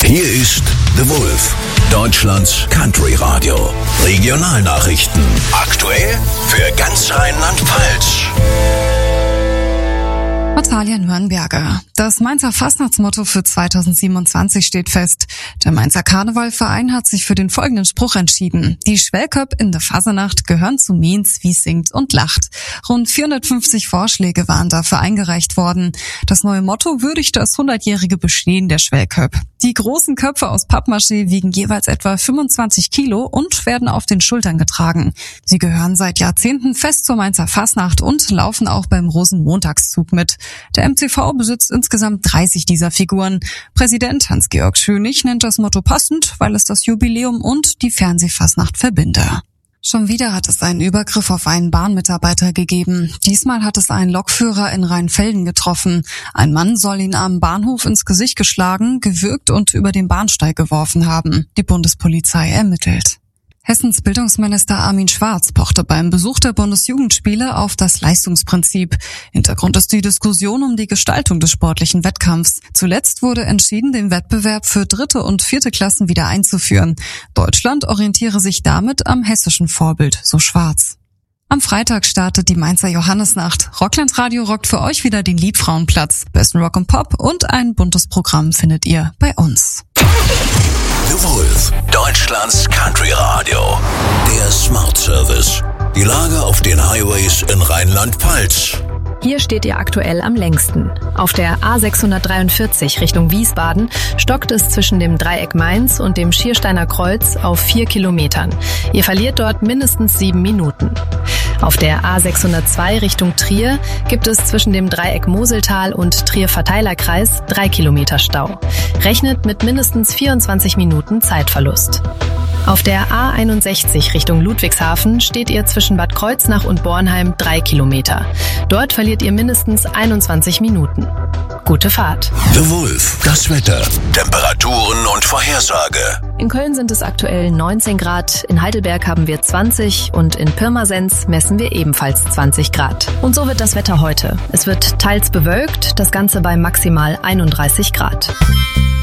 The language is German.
Hier ist The Wolf, Deutschlands Country Radio. Regionalnachrichten. Aktuell für ganz Rheinland-Pfalz. Natalia Nürnberger. Das Mainzer Fastnachtsmotto für 2027 steht fest. Der Mainzer Karnevalverein hat sich für den folgenden Spruch entschieden. Die Schwellköp in der Fasernacht gehören zu Mainz, wie singt und lacht. Rund 450 Vorschläge waren dafür eingereicht worden. Das neue Motto würdigt das 100-jährige Bestehen der Schwellköp. Die großen Köpfe aus Pappmaché wiegen jeweils etwa 25 Kilo und werden auf den Schultern getragen. Sie gehören seit Jahrzehnten fest zur Mainzer Fastnacht und laufen auch beim Rosenmontagszug mit. Der MCV besitzt insgesamt 30 dieser Figuren. Präsident Hans-Georg Schönig nennt das Motto passend, weil es das Jubiläum und die Fernsehfastnacht verbinde. Schon wieder hat es einen Übergriff auf einen Bahnmitarbeiter gegeben. Diesmal hat es einen Lokführer in Rheinfelden getroffen. Ein Mann soll ihn am Bahnhof ins Gesicht geschlagen, gewürgt und über den Bahnsteig geworfen haben. Die Bundespolizei ermittelt. Hessens Bildungsminister Armin Schwarz pochte beim Besuch der Bundesjugendspiele auf das Leistungsprinzip. Hintergrund ist die Diskussion um die Gestaltung des sportlichen Wettkampfs. Zuletzt wurde entschieden, den Wettbewerb für 3. und 4. Klassen wieder einzuführen. Deutschland orientiere sich damit am hessischen Vorbild, so Schwarz. Am Freitag startet die Mainzer Johannesnacht. Rockland Radio rockt für euch wieder den Liebfrauenplatz. Besten Rock und Pop und ein buntes Programm findet ihr bei uns. The Wolf, Deutschlands Country Radio. Der Smart Service. Die Lage auf den Highways in Rheinland-Pfalz. Hier steht ihr aktuell am längsten. Auf der A643 Richtung Wiesbaden stockt es zwischen dem Dreieck Mainz und dem Schiersteiner Kreuz auf 4 Kilometern. Ihr verliert dort mindestens 7 Minuten. Auf der A602 Richtung Trier gibt es zwischen dem Dreieck Moseltal und Trier-Verteilerkreis 3 Kilometer Stau. Rechnet mit mindestens 24 Minuten Zeitverlust. Auf der A61 Richtung Ludwigshafen steht ihr zwischen Bad Kreuznach und Bornheim 3 Kilometer. Dort verliert ihr mindestens 21 Minuten. Gute Fahrt. The Wolf, das Wetter, Temperaturen und Vorhersage. In Köln sind es aktuell 19 Grad, in Heidelberg haben wir 20 und in Pirmasens messen wir ebenfalls 20 Grad. Und so wird das Wetter heute. Es wird teils bewölkt, das Ganze bei maximal 31 Grad.